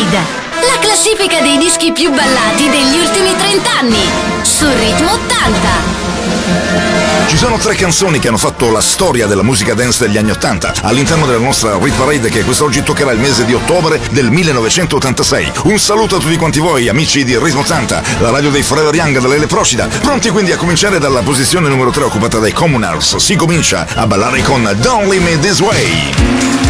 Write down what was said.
Parade, la classifica dei dischi più ballati degli ultimi 30 anni, su Ritmo 80. Ci sono 3 canzoni che hanno fatto la storia della musica dance degli anni 80 all'interno della nostra Rit Parade, che quest'oggi toccherà il mese di ottobre del 1986. Un saluto a tutti quanti voi, amici di Ritmo 80, la radio dei Forever Young dell'Ele Procida, pronti quindi a cominciare dalla posizione numero 3 occupata dai Communards. Si comincia a ballare con Don't Leave Me This Way.